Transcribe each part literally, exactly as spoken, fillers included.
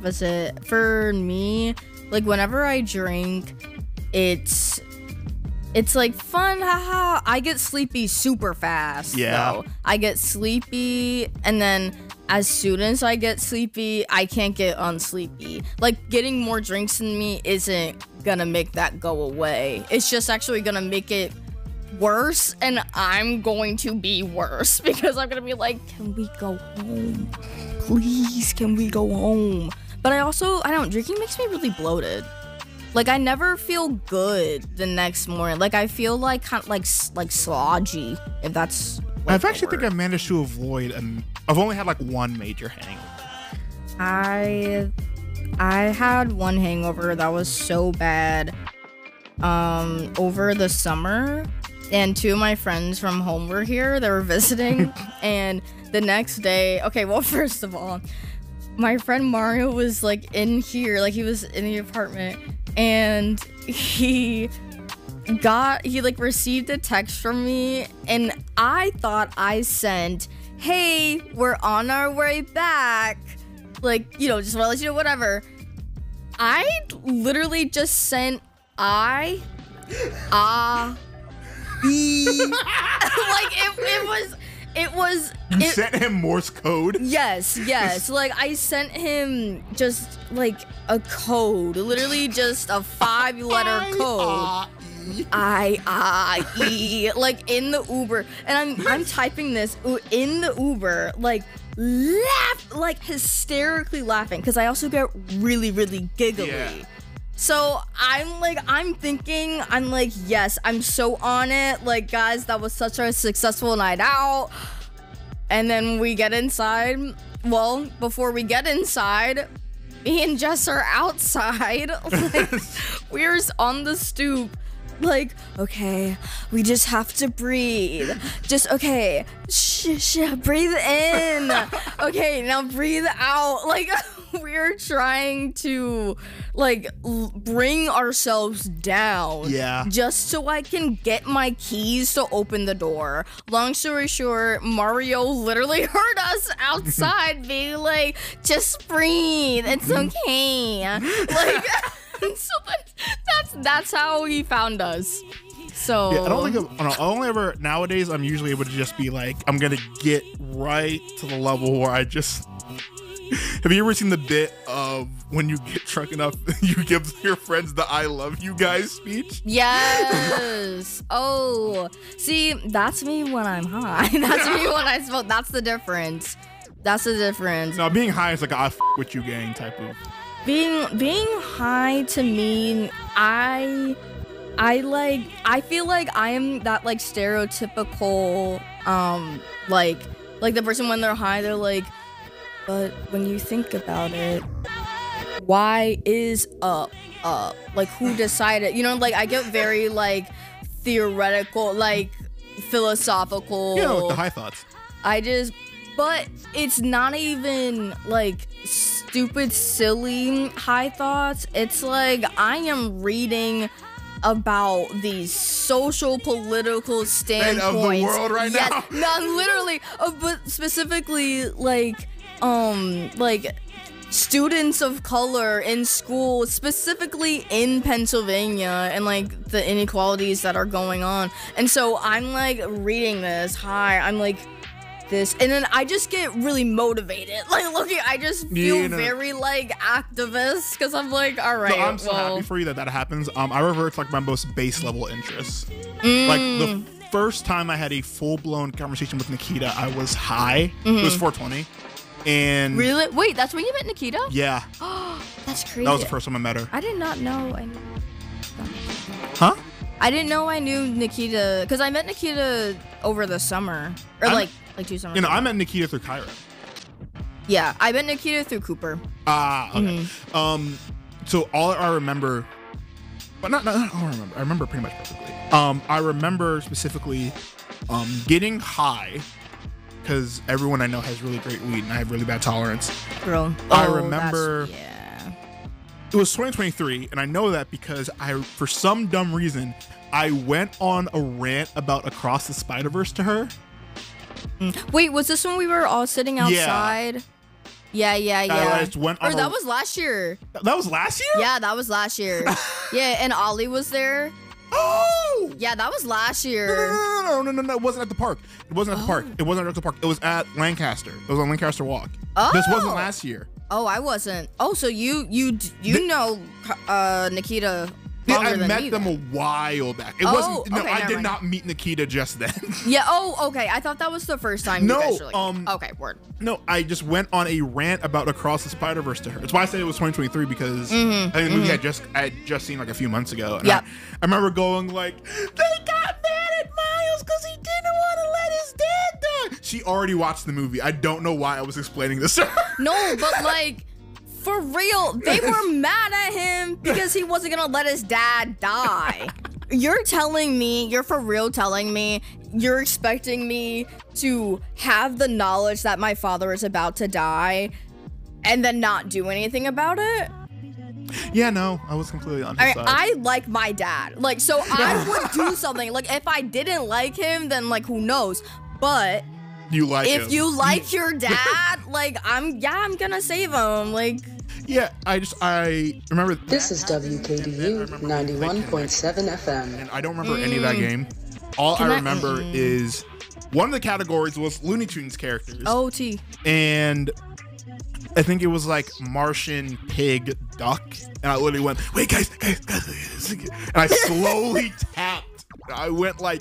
opposite. For me, like whenever I drink, it's it's like fun, haha. I get sleepy super fast. Yeah. Though. I get sleepy, and then as soon as I get sleepy, I can't get unsleepy. Like getting more drinks in me isn't gonna make that go away. It's just actually gonna make it worse, and I'm going to be worse because I'm gonna be like, can we go home? Please, can we go home? But I also, I don't, drinking makes me really bloated. Like I never feel good the next morning. Like I feel like kind of like like slodgy, if that's. Like I've actually think I managed to avoid. Um, I've only had like one major hangover. I I had one hangover that was so bad. Um, over the summer, and two of my friends from home were here. They were visiting, and the next day. Okay, well, first of all, my friend Mario was like in here, like he was in the apartment. And he got, he like received a text from me, and I thought I sent, hey, we're on our way back. Like, you know, just want to let you know, whatever. I literally just sent I, ah, B. Like, it, it was, it was. You it, sent him Morse code? Yes, yes. Like, I sent him just, like, a code. Literally just a five-letter code. I, I, E. Like, in the Uber. And I'm I'm typing this in the Uber, like, laugh, like, hysterically laughing. Because I also get really, really giggly. Yeah. So I'm like, I'm thinking, I'm like, yes, I'm so on it. Like, guys, that was such a successful night out. And then we get inside. Well, before we get inside, me and Jess are outside. Like, we're on the stoop. Like, okay, we just have to breathe. Just, okay, shh, shh, breathe in. Okay, now breathe out. Like, we're trying to, like, l- bring ourselves down. Yeah. Just so I can get my keys to open the door. Long story short, Mario literally heard us outside being like, just breathe. It's okay. Like, so that, that's that's how he found us. So yeah, I don't think I'm, I don't, I only ever nowadays I'm usually able to just be like, I'm gonna get right to the level where I just. Have you ever seen the bit of when you get drunk enough, you give your friends the "I love you guys" speech? Yes. Oh, see, that's me when I'm high. That's me when I smoke. That's the difference. That's the difference. No, being high is like a "I f with you" gang type of. Being being high to me, I I like I feel like I am that like stereotypical um like like the person when they're high, they're like, but when you think about it, why is up up? Like, who decided? You know, like I get very like theoretical, like philosophical. You know, like the high thoughts. I just, but it's not even like stupid, silly high thoughts. It's like I am reading about these social, political standpoints of the world right yes, now. Not literally, uh, but specifically like, um, like students of color in school, specifically in Pennsylvania, and like the inequalities that are going on. And so I'm like reading this. Hi, I'm like. This and then I just get really motivated. Like, looking, I just feel you know, very like activist because I'm like, all right. No, I'm so well, happy for you that that happens. Um, I revert to like my most base level interests. Mm. Like the first time I had a full blown conversation with Nikita, I was high. Mm-hmm. It was four twenty, and really, wait, that's when you met Nikita? Yeah. Oh, that's crazy. That was the first time I met her. I did not know. I knew. Huh? I didn't know I knew Nikita because I met Nikita over the summer or I'm, like like two summers. You know, ago. I met Nikita through Kyra. Yeah, I met Nikita through Cooper. Ah, okay. Mm-hmm. Um, so all I remember, but not, not, not all I remember. I remember pretty much perfectly. Um, I remember specifically, um, getting high because everyone I know has really great weed and I have really bad tolerance. Girl, I oh, remember. Yeah. It was twenty twenty-three, and I know that because I, for some dumb reason, I went on a rant about Across the Spider-Verse to her. Wait, was this when we were all sitting outside? Yeah, yeah, I yeah. just went Or on that a- was last year. That was last year? Yeah, that was last year. Yeah, and Ollie was there. Oh! Yeah, that was last No, year. no, no, no, no, no, no, it wasn't at the park. It wasn't at the park. It wasn't at the park. It was at Lancaster. It was on Lancaster Walk. Oh. This wasn't last year. Oh, I wasn't. Oh, so you you you The- know uh, Nikita Yeah, longer I than met me, them then. a while back. It Oh, wasn't. No, okay, I never did mind. not meet Nikita just then. Yeah. Oh, okay. I thought that was the first time No, you guys were like. um, Okay, word. No, I just went on a rant about Across the Spider Verse to her. That's why I said it was twenty twenty-three because Mm-hmm, I think the movie I just I had just seen like a few months ago. And Yep. I, I remember going like, they got mad at Miles because he didn't want to let his dad die. She already watched the movie. I don't know why I was explaining this to her. No, but like. For real, they were mad at him because he wasn't gonna let his dad die. You're telling me, you're for real telling me, you're expecting me to have the knowledge that my father is about to die and then not do anything about it? Yeah, no, I was completely on his I, side. I like my dad. Like, so I would do something. Like, if I didn't like him, then like, who knows? But you like if him. you like your dad, like, I'm, yeah, I'm gonna save him. Like, Yeah, I just I remember This is W K D U ninety-one point seven F M. and I don't remember any of that game. All I I- remember is one of the categories was Looney Tunes characters. O T. And I think it was like Martian pig duck. And I literally went, wait, guys, guys, guys. guys," And I slowly tapped. I went like,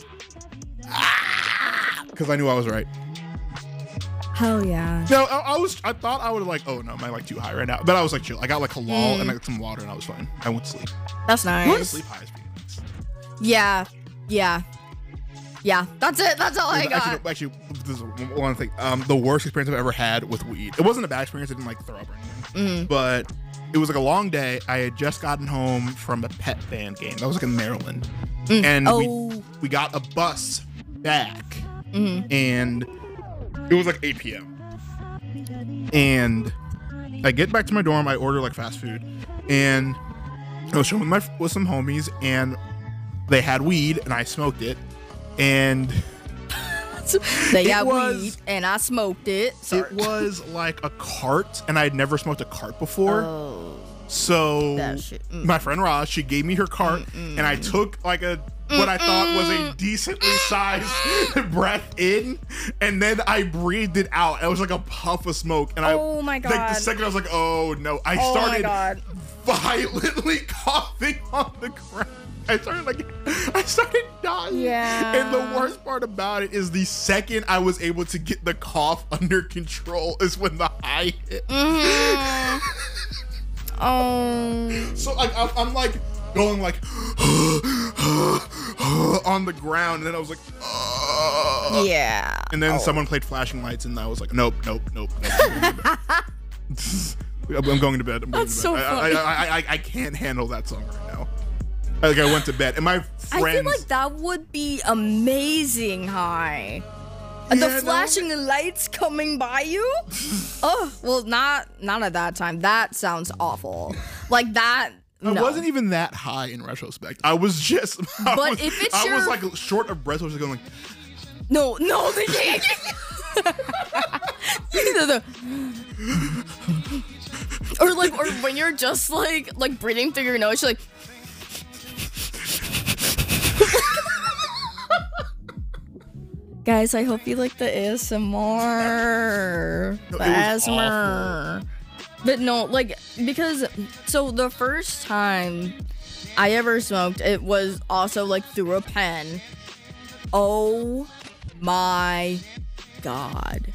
ah, because I knew I was right. Hell yeah. No, I, I was, I thought I would have like, oh no, am I like too high right now? But I was like chill. I got like halal and like some water and I was fine. I went to sleep. That's I went to nice. sleep high as Phoenix. Yeah. Yeah. Yeah. That's it. That's all I got. Actually, actually, this is one thing. Um, the worst experience I've ever had with weed. It wasn't a bad experience. I didn't like throw up or anything. Mm. But it was like a long day. I had just gotten home from a pet band game. That was like in Maryland, and Oh. we we got a bus back, Mhm. and it was like eight p.m. And I get back to my dorm. I order like fast food, and I was showing my with some homies, and they had weed, and I smoked it, and. They It got was- weed and I smoked it. Sorry. It was like a cart, and I had never smoked a cart before. Oh. So That shit, mm. my friend Roz, she gave me her cart, and I took like a what I thought was a decently sized breath in, and then I breathed it out. It was like a puff of smoke, and I Oh my like the God. second I was like, oh no! I Oh my started God. violently coughing on the ground. I started like I started dying. Yeah. And the worst part about it is the second I was able to get the cough under control is when the high hit. Mhm. Oh. So like I'm, I'm like going like on the ground, and then I was like, "Ugh." Yeah. And then Oh. someone played flashing lights, and I was like, nope, nope, nope, nope. I'm I'm going to bed. I'm going That's to so bed. I, funny. I, I, I, I can't handle that song right now. Like I went to bed, and my I friends. feel like that would be amazing high. And Yeah, the no? flashing lights coming by you? Oh, well, not not at that time. That sounds awful. Like that. I No. wasn't even that high in retrospect. I was just. I But was, if it's I was your- like short of breath. I was going like, No, no, they can't. No, no. Or like, or when you're just like, like breathing through your nose, you're like. Guys, I hope you like the A S M R. No, The it was A S M R. awful. But no, like, because, so the first time I ever smoked, it was also like through a pen. Oh my God.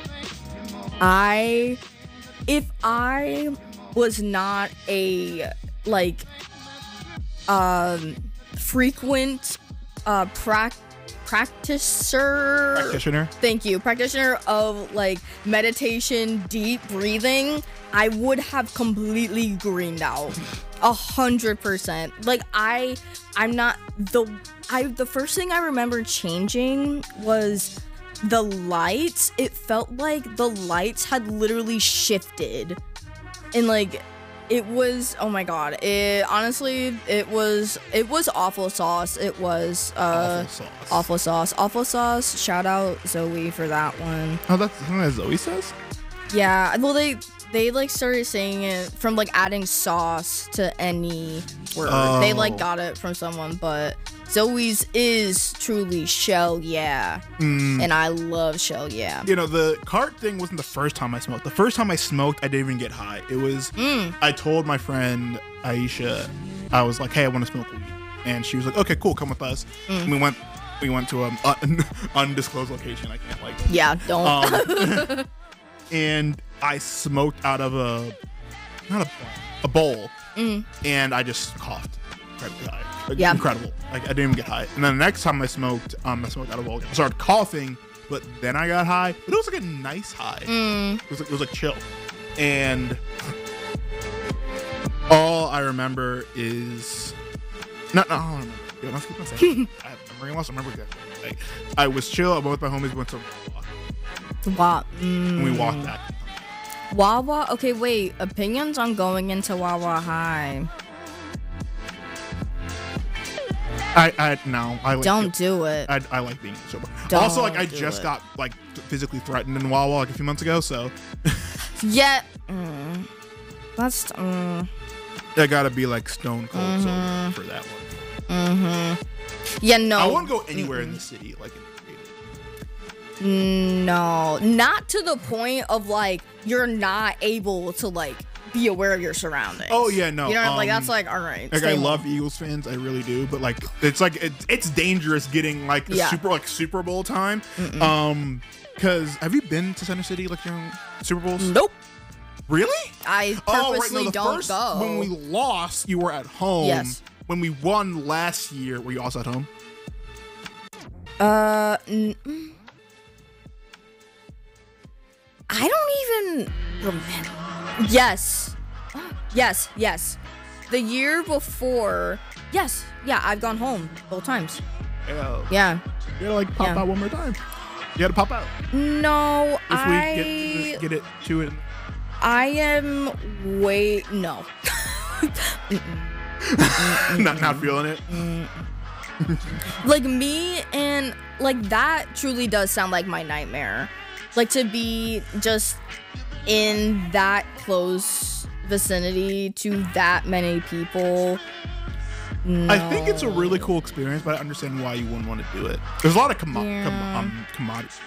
I, if I was not a, like, um, frequent, uh, prac practicer. practitioner. Thank you. Practitioner of like meditation, deep breathing, I would have completely greened out. A hundred percent. Like I I'm not the I the first thing I remember changing was the lights. It felt like the lights had literally shifted. And like it was, oh my God, it honestly it was it was awful sauce. It was uh Awful sauce. awful sauce. Awful sauce. Shout out Zoe for that one. Oh, that's something that Zoe says. Yeah, well they they like started saying it from like adding sauce to any word. Oh. They like got it from someone, but Zoe's is truly Shell Yeah, Mm. and I love Shell Yeah. You know, the cart thing wasn't the first time I smoked. The first time I smoked, I didn't even get high. It was, Mm. I told my friend Aisha, I was like, hey, I want to smoke weed. And she was like, okay, cool, come with us. Mm. And we went we went to an un- undisclosed location. I can't like. Yeah, don't. Um, and I smoked out of a, not a, a bowl. Mm. And I just coughed. Incredibly high. Like, Yeah. Incredible. Like, I didn't even get high. And then the next time I smoked, um, I smoked out of a bowl. I started coughing, but then I got high. But it was like a nice high. Mm. It was like, it was like chill. And all I remember is not. No, I don't remember. Yo, let's keep on saying. I have memory loss. I remember exactly. Like, I was chill. I went with my homies. Went to walk, Wow. and we walked Mm. back. Wawa. Okay, wait. Opinions on going into Wawa High. I, I no. I like, Don't do it. I, I like being sober. Don't also, like I do just it. got like physically threatened in Wawa like a few months ago, so Yeah. Mm. That's. Mm. I gotta be like stone cold Mhm. sober for that one. Mm-hmm. Yeah. No. I won't go anywhere in the city like in the city. No, not to the point of like you're not able to like be aware of your surroundings. Oh yeah, no. You know, like um, that's like all right. Like stay I home. love Eagles fans, I really do, but like it's like it's, it's dangerous getting like the Yeah. super like Super Bowl time. Um, because have you been to Center City like during Super Bowls? Nope. Really? I Oh, purposely right. No, the don't first go. when we lost, you were at home. Yes. When we won last year, were you also at home? Uh, n- I don't even remember. Yes, yes, yes. The year before, yes, yeah, I've gone home both times. Yeah. Yeah. You gotta like pop Yeah. out one more time. You gotta pop out. No, If we I, get get it to it. I am way no. not not feeling it. Like me and like that truly does sound like my nightmare. Like to be just in that close vicinity to that many people. No. I think it's a really cool experience, but I understand why you wouldn't want to do it. There's a lot of commo- Yeah. com- um, commodities.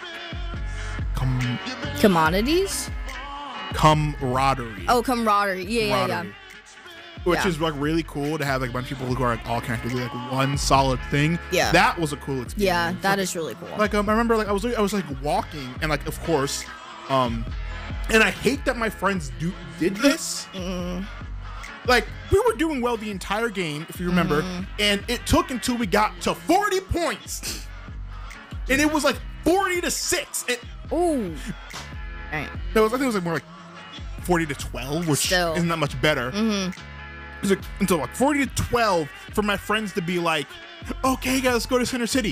Com- commodities. camaraderie. Oh, camaraderie. Yeah, yeah, yeah. Camaraderie. Which Yeah. is like really cool to have like a bunch of people who are like, all connected to like one solid thing. Yeah. That was a cool experience. Yeah, that like, is really cool. Like um, I remember like I was I was like walking and like of course, um, and I hate that my friends do did this. Mm. Like we were doing well the entire game, if you remember, Mm-hmm. and it took until we got to forty points, and it was like forty to six. It, Ooh. Right. no, I think it was like more like forty to twelve, which Still. isn't that much better. Mm-hmm. It was like until like forty to twelve for my friends to be like, okay, guys, let's go to Center City.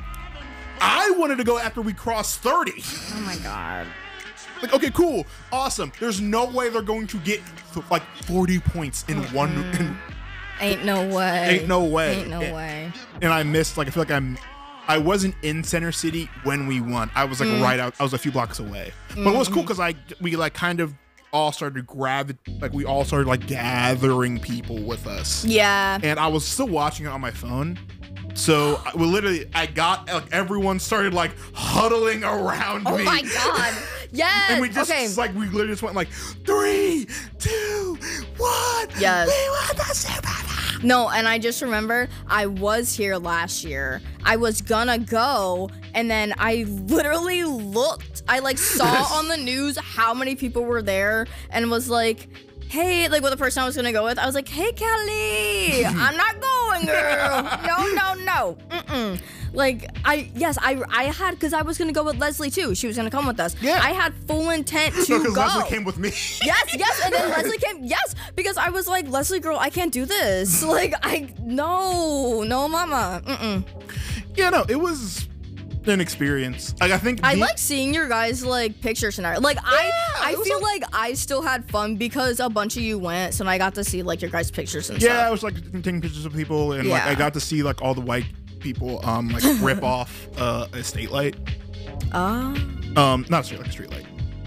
I wanted to go after we crossed thirty. Oh my god. Like, okay, cool, awesome. There's no way they're going to get like forty points in Mm-mm. one. In, Ain't no way. Ain't no way. Ain't no And- way. and I missed. Like, I feel like I'm. I wasn't in Center City when we won. I was like Mm. right out. I was a few blocks away. But it was cool because I we like kind of all started gravi- like we all started like gathering people with us. Yeah. And I was still watching it on my phone. So I, we literally, I got like everyone started like huddling around Oh me. my god. Yes. And we just okay. like we literally just went like three, two, one. Yes. We won the Super Bowl. No, and I just remember I was here last year. I was gonna go, and then I literally looked. I like saw on the news how many people were there, and was like, "Hey," like with the person I was gonna go with. I was like, "Hey, Kelly, I'm not going, girl. No, no, no. Mm-mm." Like I, yes, I, I had because I was gonna go with Leslie too. She was gonna come with us. Yeah. I had full intent to No, because go. Leslie came with me. Yes, yes, and then Leslie came. Yes, because I was like, Leslie, girl, I can't do this. Like, I no, no, mama. Mm-mm. Yeah, no, it was an experience. Like I think I the- like seeing your guys like pictures and art. Like I, Yeah, I it was feel a- like I still had fun because a bunch of you went, so I got to see like your guys' pictures and Yeah, I stuff. was like taking pictures of people, and like Yeah. I got to see like all the white people um like rip off uh, a state light. Ah, Um, not a street like a street light.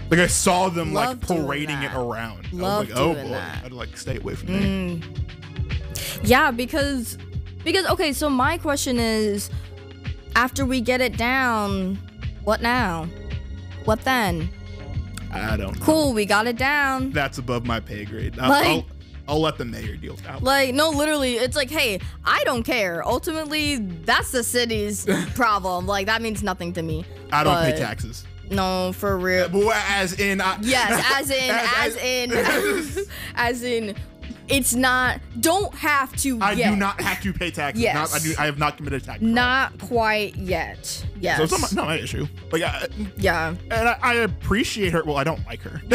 Like I saw them Love like doing parading that. it around. Love I was like, oh doing boy, that. I'd like stay away from me. Mm. Yeah, because because okay, so my question is, after we get it down, what now? What then? I don't know. Cool, we got it down. That's above my pay grade. I'll, Like- I'll, I'll let the mayor deal with that. Like, no, literally, it's like, hey, I don't care. Ultimately, that's the city's problem. Like, that means nothing to me. I don't pay But- taxes. No, for real. But as in, I, Yes, as in, as, in, as in, it's not. Don't have to. I yet. do not have to pay taxes. Yes. Not, I do. I have not committed a tax. fraud. Not quite yet. Yes. So it's not my, not my issue. Like, I, Yeah. and I, I appreciate her. Well, I don't like her.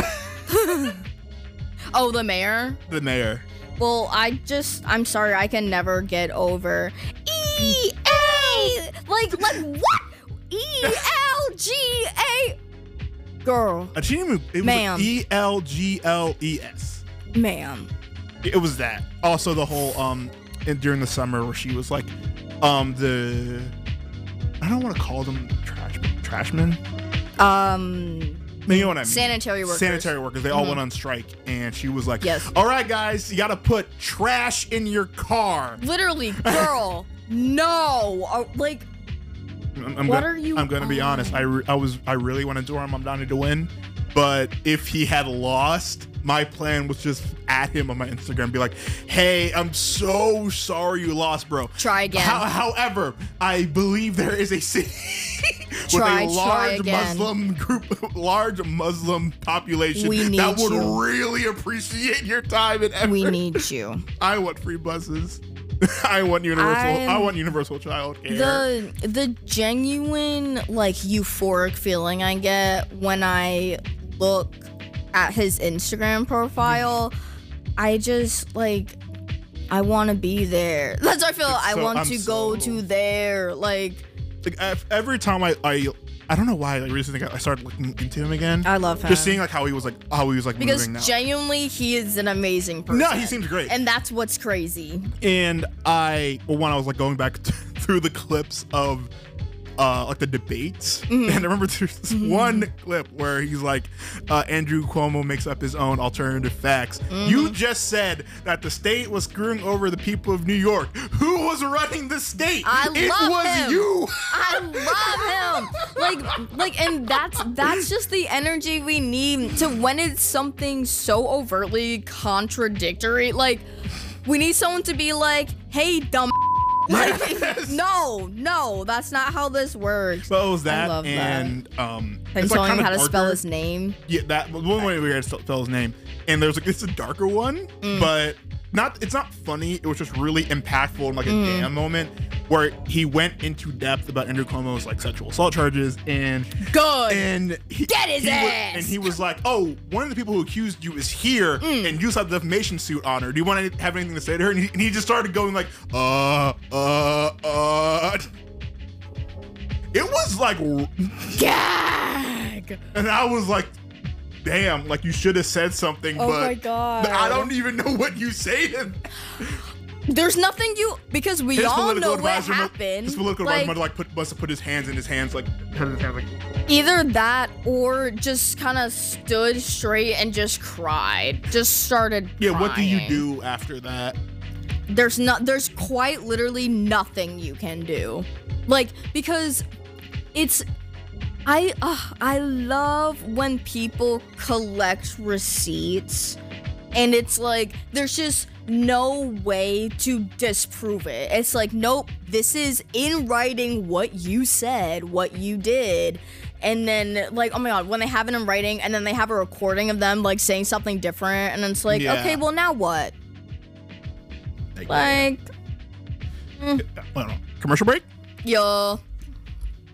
Oh, the mayor. The mayor. Well, I just, I'm sorry, I can never get over E A. Like, like what? E L G A. Girl, Uh, She didn't even, it was Ma'am. like E L G L E S. ma'am. It was that. Also, the whole um, in, during the summer where she was like, um, the I don't want to call them trash trashmen. Um, You know what I mean? sanitary workers. Sanitary workers. They all Mhm. went on strike, and she was like, Yes. "All right, guys, you got to put trash in your car." Literally, girl, no. Uh, like, I'm, I'm What gonna, are you I'm gonna be on? honest. I, re- I was I really wanted Durham Mamdani to win, but if he had lost, my plan was just at him on my Instagram and be like, "Hey, I'm so sorry you lost, bro. Try again." How, however, I believe there is a city with Try- a try large again. Muslim group, large Muslim population We need that would you. really appreciate your time and effort. we need you. I want free buses. I want universal. I'm- I want universal child care. The the genuine like euphoric feeling I get when I look at his Instagram profile, I just like I want to be there. That's what I feel. It's I so- want I'm to go so- to there. Like Like ev- every time I, I, I don't know why. I recently think I started looking into him again. I love him. Just seeing like how he was like how he was like because moving now. genuinely he is an amazing person. No, he seems great. And that's what's crazy. And I, well, when I was like going back through the clips of, uh, like the debates, Mm-hmm. and I remember there's this one clip where he's like, uh, Andrew Cuomo makes up his own alternative facts. Mm-hmm. You just said that the state was screwing over the people of New York. Who was running the state? I it love was him. you. I love him. Like, like, and that's that's just the energy we need to when it's something so overtly contradictory. Like, we need someone to be like, "Hey, dumb." Like, Yes. no, no, that's not how this works. So it was that, love that. and um, And it's like telling kind him of how to spell darker. his name. Yeah, that was one way we had to spell his name, and there's like it's a darker one, Mm. but not. It's not funny. It was just really impactful and like a Mm. damn moment where he went into depth about Andrew Cuomo's like sexual assault charges, and Good. and he, Get his he was- ass! and he was like, "Oh, one of the people who accused you is here, Mm. and you still have the defamation suit on her. Do you want to have anything to say to her?" And he, and he just started going like, "Uh, uh, uh." It was like, Gag. and I was like, damn, like you should have said something, Oh but my God. I don't even know what you say to There's nothing you because we his all political know what advisor. mu- happened. His political Like, advisor must like put must have put his hands in his hands like, had his hands like either that or just kind of stood straight and just cried. Just started yeah. What do you crying. do after that? There's not there's quite literally nothing you can do. Like because it's I uh, I love when people collect receipts and it's like there's just no way to disprove it. It's like, nope, this is in writing what you said, what you did. And then, like, oh my God, when they have it in writing and then they have a recording of them, like, saying something different. And it's like, Yeah. okay, well, now what? Like, Like, I don't know. Commercial break. yo.